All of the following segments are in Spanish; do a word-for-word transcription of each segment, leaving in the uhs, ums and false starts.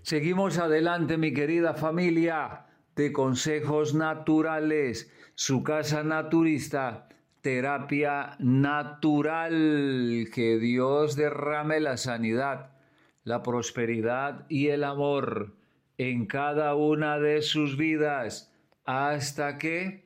Seguimos adelante, mi querida familia de Consejos Naturales, su casa naturista, terapia natural. Que Dios derrame la sanidad, la prosperidad y el amor en cada una de sus vidas hasta que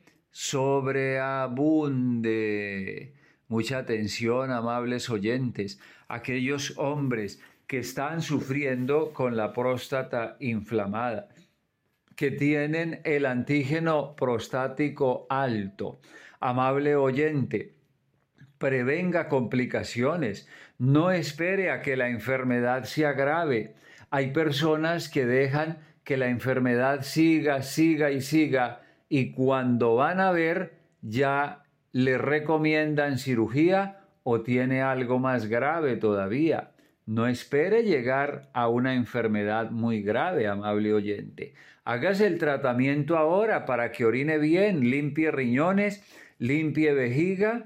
sobreabunde. Mucha atención, amables oyentes, aquellos hombres que están sufriendo con la próstata inflamada, que tienen el antígeno prostático alto. Amable oyente, prevenga complicaciones, no espere a que la enfermedad se agrave. Hay personas que dejan que la enfermedad siga, siga y siga, y cuando van a ver ya le recomiendan cirugía o tiene algo más grave todavía. No espere llegar a una enfermedad muy grave, amable oyente. Hágase el tratamiento ahora para que orine bien, limpie riñones, limpie vejiga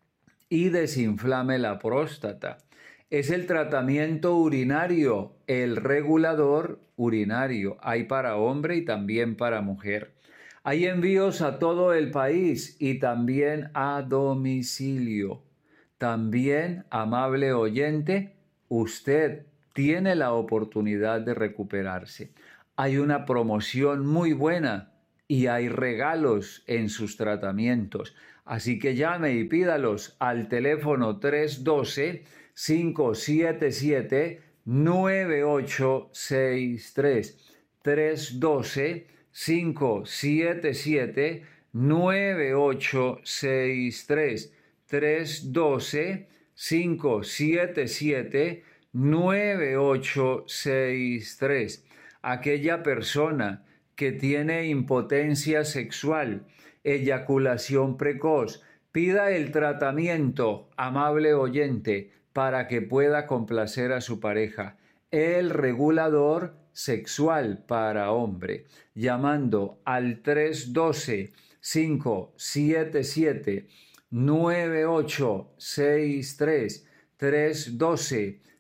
y desinflame la próstata. Es el tratamiento urinario, el regulador urinario. Hay para hombre y también para mujer. Hay envíos a todo el país y también a domicilio. También, amable oyente, usted tiene la oportunidad de recuperarse. Hay una promoción muy buena y hay regalos en sus tratamientos. Así que llame y pídalos al teléfono tres uno dos, cinco siete siete, nueve ocho seis tres. tres uno dos, cinco siete siete, nueve ocho seis tres. tres uno dos, cinco siete siete, nueve ocho seis tres. Aquella persona que tiene impotencia sexual, eyaculación precoz, pida el tratamiento, amable oyente, para que pueda complacer a su pareja. El regulador sexual para hombre, llamando al tres uno dos, cinco siete siete, nueve ocho seis tres. tres uno dos,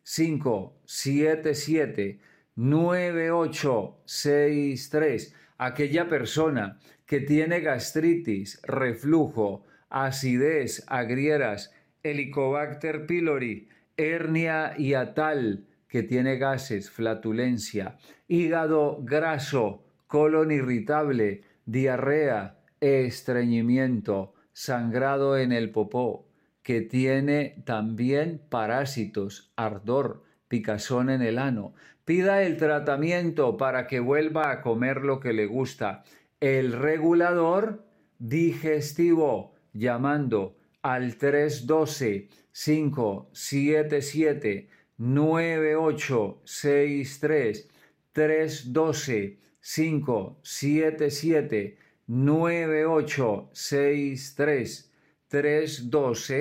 cinco siete siete, nueve ocho seis tres. Aquella persona que tiene gastritis, reflujo, acidez, agrieras, Helicobacter pylori, hernia hiatal, que tiene gases, flatulencia, hígado graso, colon irritable, diarrea, estreñimiento, sangrado en el popó, que tiene también parásitos, ardor, picazón en el ano. Pida el tratamiento para que vuelva a comer lo que le gusta. El regulador digestivo, llamando al tres uno dos, cinco siete siete, nueve ocho seis tres. tres uno dos, cinco siete siete, nueve ocho seis tres. tres uno dos,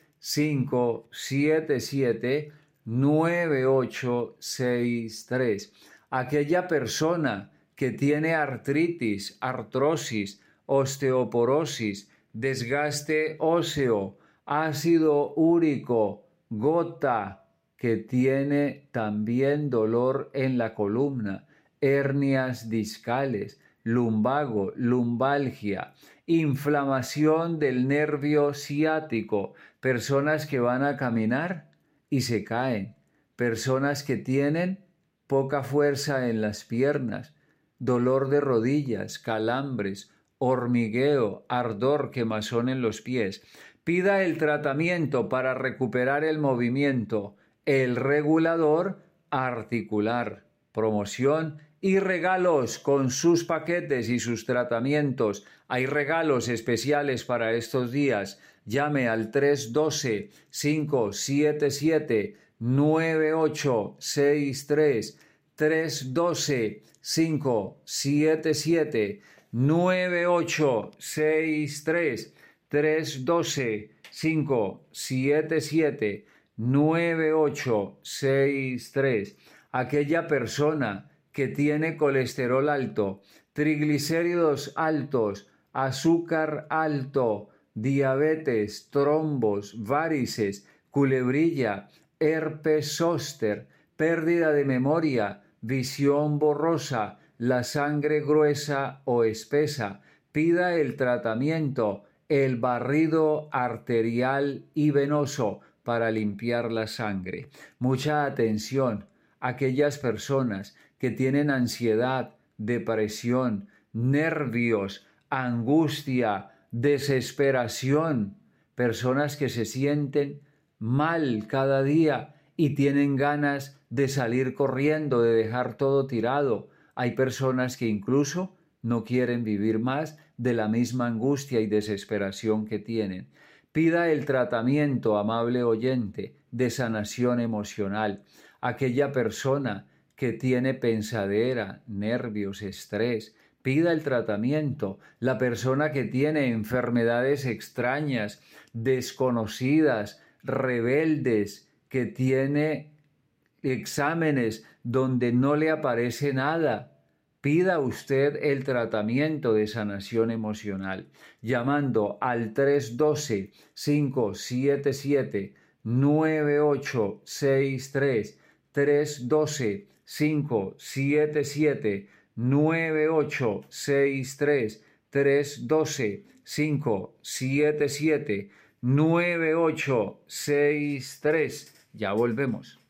cinco siete siete, nueve ocho seis tres. Aquella persona que tiene artritis, artrosis, osteoporosis, desgaste óseo, ácido úrico, gota, que tiene también dolor en la columna, hernias discales, lumbago, lumbalgia, inflamación del nervio ciático, personas que van a caminar y se caen, personas que tienen poca fuerza en las piernas, dolor de rodillas, calambres, hormigueo, ardor, quemazón en los pies. Pida el tratamiento para recuperar el movimiento, el regulador articular, promoción y regalos con sus paquetes y sus tratamientos. Hay regalos especiales para estos días. Llame al tres uno dos, cinco siete siete, nueve ocho seis tres. tres uno dos, cinco siete siete, nueve ocho seis tres. tres uno dos, cinco siete siete, nueve ocho seis tres. Aquella persona que tiene colesterol alto, triglicéridos altos, azúcar alto, diabetes, trombos, varices, culebrilla, herpes zóster, pérdida de memoria, visión borrosa, la sangre gruesa o espesa. Pida el tratamiento, el barrido arterial y venoso para limpiar la sangre. Mucha atención. Aquellas personas que tienen ansiedad, depresión, nervios, angustia, desesperación, personas que se sienten mal cada día y tienen ganas de salir corriendo, de dejar todo tirado. Hay personas que incluso no quieren vivir más de la misma angustia y desesperación que tienen. Pida el tratamiento, amable oyente, de sanación emocional. Aquella persona que tiene pensadera, nervios, estrés, pida el tratamiento. La persona que tiene enfermedades extrañas, desconocidas, rebeldes, que tiene exámenes donde no le aparece nada, pida usted el tratamiento de sanación emocional llamando al tres uno dos, cinco siete siete, nueve ocho seis tres, tres uno dos, cinco siete siete, nueve ocho seis tres, tres uno dos, cinco siete siete, nueve ocho seis tres. Ya volvemos.